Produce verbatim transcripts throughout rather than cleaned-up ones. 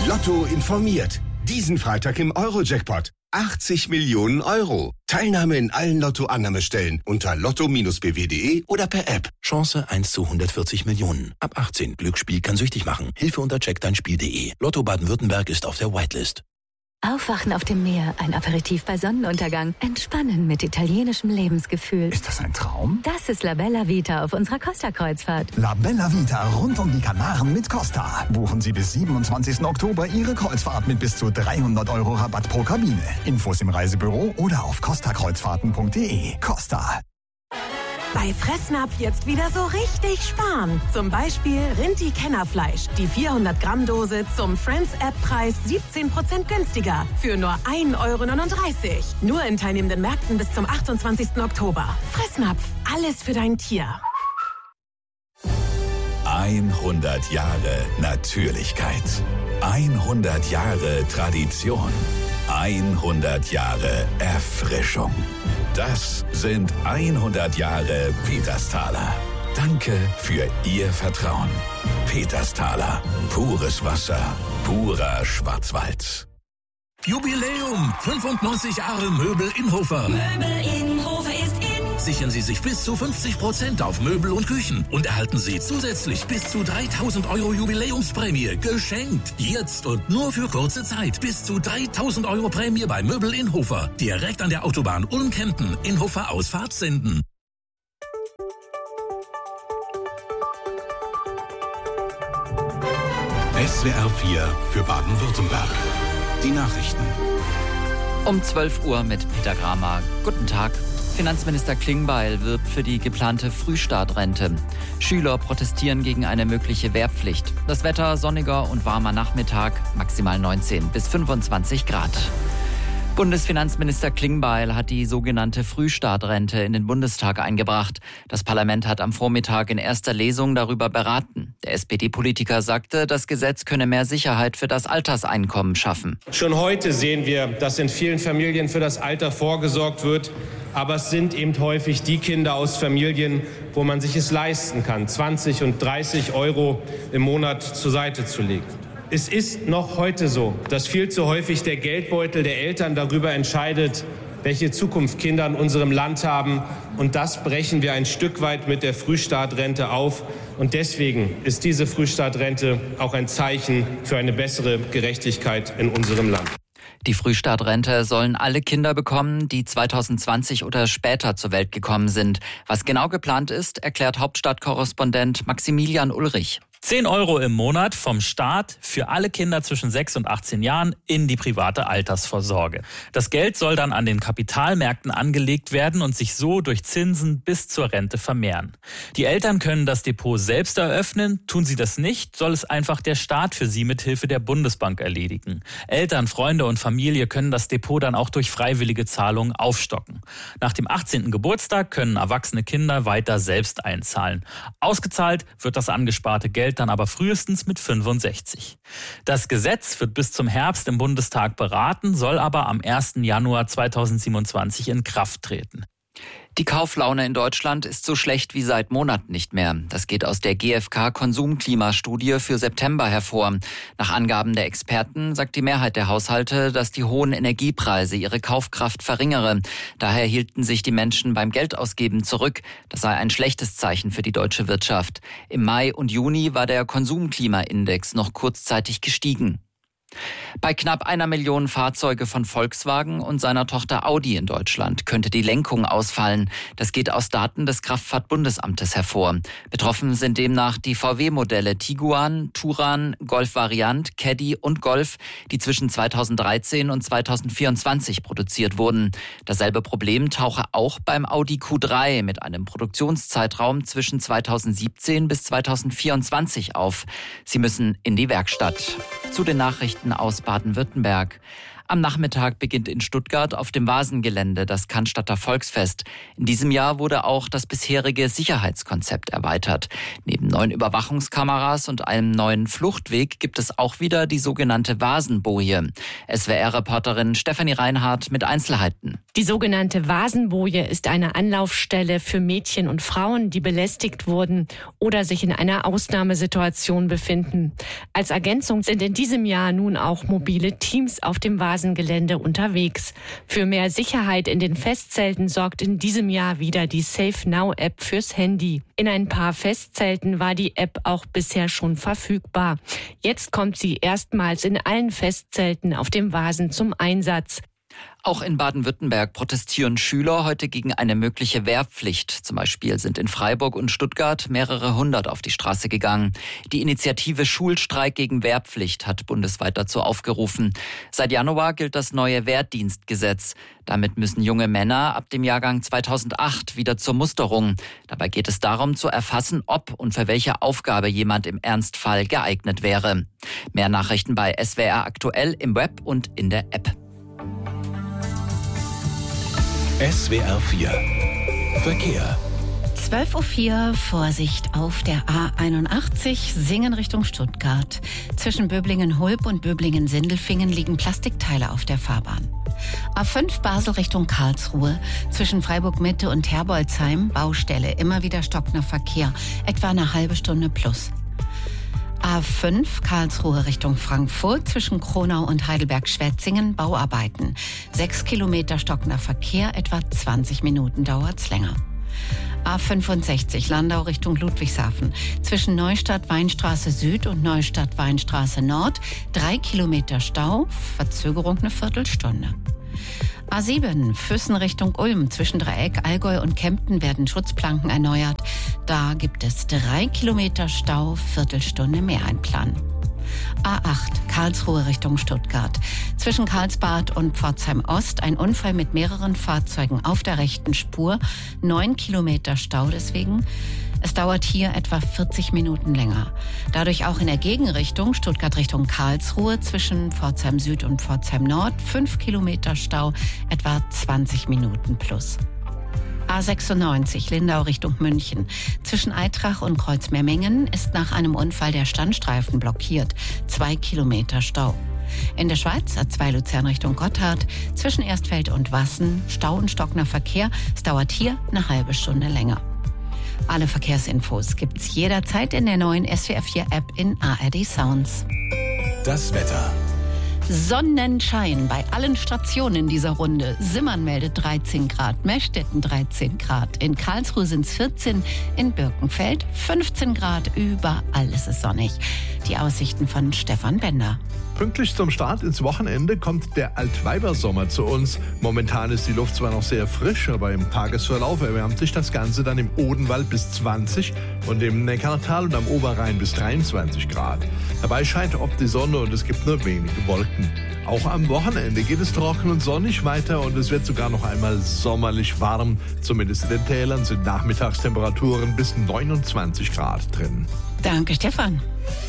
Lotto informiert. Diesen Freitag im Euro-Jackpot. achtzig Millionen Euro. Teilnahme in allen Lotto-Annahmestellen unter lotto Bindestrich b w punkt d e oder per App. Chance eins zu hundertvierzig Millionen. Ab achtzehn. Glücksspiel kann süchtig machen. Hilfe unter check dein Spiel punkt d e. Lotto Baden-Württemberg ist auf der Whitelist. Aufwachen auf dem Meer, ein Aperitif bei Sonnenuntergang, entspannen mit italienischem Lebensgefühl. Ist das ein Traum? Das ist La Bella Vita auf unserer Costa-Kreuzfahrt. La Bella Vita rund um die Kanaren mit Costa. Buchen Sie bis siebenundzwanzigsten Oktober Ihre Kreuzfahrt mit bis zu dreihundert Euro Rabatt pro Kabine. Infos im Reisebüro oder auf costa kreuzfahrten punkt d e. Costa. Bei Fressnapf jetzt wieder so richtig sparen. Zum Beispiel Rinti-Kennerfleisch. Die vierhundert Gramm Dose zum Friends-App-Preis siebzehn Prozent günstiger. Für nur ein Euro neununddreißig. Nur in teilnehmenden Märkten bis zum achtundzwanzigsten Oktober. Fressnapf. Alles für dein Tier. hundert Jahre Natürlichkeit. hundert Jahre Tradition. hundert Jahre Erfrischung. Das sind hundert Jahre Petersthaler. Danke für Ihr Vertrauen. Petersthaler. Pures Wasser. Purer Schwarzwald. Jubiläum! fünfundneunzig Jahre Möbel Inhofer. Möbel Inhofer ist in. Sichern Sie sich bis zu fünfzig Prozent auf Möbel und Küchen und erhalten Sie zusätzlich bis zu dreitausend Euro Jubiläumsprämie geschenkt. Jetzt und nur für kurze Zeit. Bis zu dreitausend Euro Prämie bei Möbel Inhofer. Direkt an der Autobahn Ulm-Kempten. Inhofer Ausfahrt Senden. S W R vier für Baden-Württemberg. Die Nachrichten. Um zwölf Uhr mit Peter Kramer. Guten Tag. Finanzminister Klingbeil wirbt für die geplante Frühstartrente. Schüler protestieren gegen eine mögliche Wehrpflicht. Das Wetter sonniger und warmer Nachmittag, maximal neunzehn bis fünfundzwanzig Grad. Bundesfinanzminister Klingbeil hat die sogenannte Frühstartrente in den Bundestag eingebracht. Das Parlament hat am Vormittag in erster Lesung darüber beraten. Der S P D-Politiker sagte, das Gesetz könne mehr Sicherheit für das Alterseinkommen schaffen. Schon heute sehen wir, dass in vielen Familien für das Alter vorgesorgt wird. Aber es sind eben häufig die Kinder aus Familien, wo man sich es leisten kann, zwanzig und dreißig Euro im Monat zur Seite zu legen. Es ist noch heute so, dass viel zu häufig der Geldbeutel der Eltern darüber entscheidet, welche Zukunft Kinder in unserem Land haben. Und das brechen wir ein Stück weit mit der Frühstartrente auf. Und deswegen ist diese Frühstartrente auch ein Zeichen für eine bessere Gerechtigkeit in unserem Land. Die Frühstartrente sollen alle Kinder bekommen, die zweitausendzwanzig oder später zur Welt gekommen sind. Was genau geplant ist, erklärt Hauptstadtkorrespondent Maximilian Ulrich. zehn Euro im Monat vom Staat für alle Kinder zwischen sechs und achtzehn Jahren in die private Altersvorsorge. Das Geld soll dann an den Kapitalmärkten angelegt werden und sich so durch Zinsen bis zur Rente vermehren. Die Eltern können das Depot selbst eröffnen. Tun sie das nicht, soll es einfach der Staat für sie mit Hilfe der Bundesbank erledigen. Eltern, Freunde und Familie können das Depot dann auch durch freiwillige Zahlungen aufstocken. Nach dem achtzehnten Geburtstag können erwachsene Kinder weiter selbst einzahlen. Ausgezahlt wird das angesparte Geld dann aber frühestens mit fünfundsechzig. Das Gesetz wird bis zum Herbst im Bundestag beraten, soll aber am ersten Januar zweitausendsiebenundzwanzig in Kraft treten. Die Kauflaune in Deutschland ist so schlecht wie seit Monaten nicht mehr. Das geht aus der G f K-Konsumklimastudie für September hervor. Nach Angaben der Experten sagt die Mehrheit der Haushalte, dass die hohen Energiepreise ihre Kaufkraft verringere. Daher hielten sich die Menschen beim Geldausgeben zurück. Das sei ein schlechtes Zeichen für die deutsche Wirtschaft. Im Mai und Juni war der Konsumklimaindex noch kurzzeitig gestiegen. Bei knapp einer Million Fahrzeuge von Volkswagen und seiner Tochter Audi in Deutschland könnte die Lenkung ausfallen. Das geht aus Daten des Kraftfahrtbundesamtes hervor. Betroffen sind demnach die V W-Modelle Tiguan, Touran, Golf Variant, Caddy und Golf, die zwischen zweitausenddreizehn und zweitausendvierundzwanzig produziert wurden. Dasselbe Problem tauche auch beim Audi Q drei mit einem Produktionszeitraum zwischen zweitausendsiebzehn bis zweitausendvierundzwanzig auf. Sie müssen in die Werkstatt. Zu den Nachrichten aus Baden-Württemberg. Am Nachmittag beginnt in Stuttgart auf dem Vasengelände das Cannstatter Volksfest. In diesem Jahr wurde auch das bisherige Sicherheitskonzept erweitert. Neben neuen Überwachungskameras und einem neuen Fluchtweg gibt es auch wieder die sogenannte Vasenboje. S W R-Reporterin Stefanie Reinhardt mit Einzelheiten. Die sogenannte Vasenboje ist eine Anlaufstelle für Mädchen und Frauen, die belästigt wurden oder sich in einer Ausnahmesituation befinden. Als Ergänzung sind in diesem Jahr nun auch mobile Teams auf dem Vasengelände unterwegs. Für mehr Sicherheit in den Festzelten sorgt in diesem Jahr wieder die Safe Now App fürs Handy. In ein paar Festzelten war die App auch bisher schon verfügbar. Jetzt kommt sie erstmals in allen Festzelten auf dem Vasen zum Einsatz. Auch in Baden-Württemberg protestieren Schüler heute gegen eine mögliche Wehrpflicht. Zum Beispiel sind in Freiburg und Stuttgart mehrere hundert auf die Straße gegangen. Die Initiative Schulstreik gegen Wehrpflicht hat bundesweit dazu aufgerufen. Seit Januar gilt das neue Wehrdienstgesetz. Damit müssen junge Männer ab dem Jahrgang zweitausendacht wieder zur Musterung. Dabei geht es darum, zu erfassen, ob und für welche Aufgabe jemand im Ernstfall geeignet wäre. Mehr Nachrichten bei S W R aktuell im Web und in der App. S W R vier Verkehr. zwölf Uhr vier, Vorsicht auf der A einundachtzig, Singen Richtung Stuttgart. Zwischen Böblingen-Hulb und Böblingen-Sindelfingen liegen Plastikteile auf der Fahrbahn. A fünf Basel Richtung Karlsruhe, zwischen Freiburg-Mitte und Herbolzheim, Baustelle, immer wieder stockender Verkehr, etwa eine halbe Stunde plus. A fünf Karlsruhe Richtung Frankfurt, zwischen Kronau und Heidelberg-Schwetzingen, Bauarbeiten. Sechs Kilometer stockender Verkehr, etwa zwanzig Minuten dauert's länger. A fünfundsechzig Landau Richtung Ludwigshafen, zwischen Neustadt Weinstraße Süd und Neustadt Weinstraße Nord, drei Kilometer Stau, Verzögerung eine Viertelstunde. A sieben Füssen Richtung Ulm, zwischen Dreieck, Allgäu und Kempten werden Schutzplanken erneuert. Da gibt es drei Kilometer Stau, Viertelstunde mehr einplanen. A acht Karlsruhe Richtung Stuttgart. Zwischen Karlsbad und Pforzheim Ost ein Unfall mit mehreren Fahrzeugen auf der rechten Spur. Neun Kilometer Stau deswegen. Es dauert hier etwa vierzig Minuten länger. Dadurch auch in der Gegenrichtung Stuttgart Richtung Karlsruhe zwischen Pforzheim Süd und Pforzheim Nord fünf Kilometer Stau, etwa zwanzig Minuten plus. A sechsundneunzig Lindau Richtung München. Zwischen Eitrach und Kreuzmeermengen ist nach einem Unfall der Standstreifen blockiert. Zwei Kilometer Stau. In der Schweiz A zwei Luzern Richtung Gotthard. Zwischen Erstfeld und Wassen Stau und stockender Verkehr. Es dauert hier eine halbe Stunde länger. Alle Verkehrsinfos gibt's jederzeit in der neuen S W R vier App in A R D Sounds. Das Wetter. Sonnenschein bei allen Stationen dieser Runde. Simmern meldet dreizehn Grad, Meschstetten dreizehn Grad, in Karlsruhe sind es vierzehn, in Birkenfeld fünfzehn Grad, überall ist es sonnig. Die Aussichten von Stefan Bender. Pünktlich zum Start ins Wochenende kommt der Altweibersommer zu uns. Momentan ist die Luft zwar noch sehr frisch, aber im Tagesverlauf erwärmt sich das Ganze dann im Odenwald bis zwanzig und im Neckartal und am Oberrhein bis dreiundzwanzig Grad. Dabei scheint oft die Sonne und es gibt nur wenige Wolken. Auch am Wochenende geht es trocken und sonnig weiter und es wird sogar noch einmal sommerlich warm. Zumindest in den Tälern sind Nachmittagstemperaturen bis neunundzwanzig Grad drin. Danke, Stefan.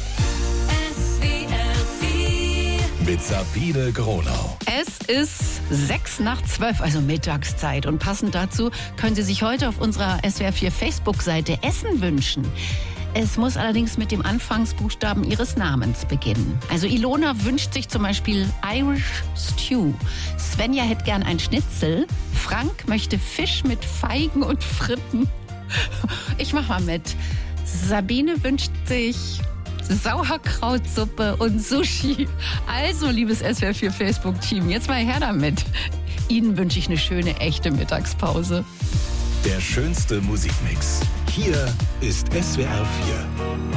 Mit Sabine Gronau. Es ist sechs nach zwölf, also Mittagszeit. Und passend dazu können Sie sich heute auf unserer S W R vier Facebook-Seite Essen wünschen. Es muss allerdings mit dem Anfangsbuchstaben Ihres Namens beginnen. Also Ilona wünscht sich zum Beispiel Irish Stew. Svenja hätte gern ein Schnitzel. Frank möchte Fisch mit Feigen und Fritten. Ich mach mal mit. Sabine wünscht sich Sauerkrautsuppe und Sushi. Also, liebes S W R vier Facebook-Team, jetzt mal her damit. Ihnen wünsche ich eine schöne, echte Mittagspause. Der schönste Musikmix. Hier ist S W R vier.